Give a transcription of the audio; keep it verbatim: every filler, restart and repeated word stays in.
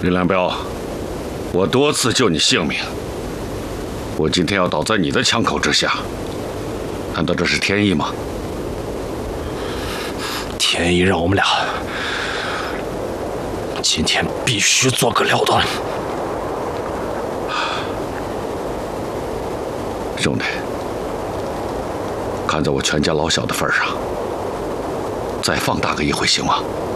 林良彪，我多次救你性命，我今天要倒在你的枪口之下，难道这是天意吗？ 天意让我们俩今天必须做个了断。 兄弟，看在我全家老小的份上，再放大个一回行吗？